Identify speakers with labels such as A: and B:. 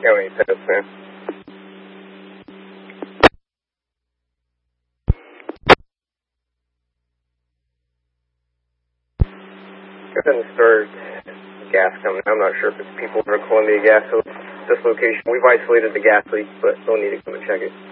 A: How many pets, man? Go ahead and start gas coming. I'm not sure if it's people from Columbia Gas, so this location. We've isolated the gas leak, but we'll need to come and check it.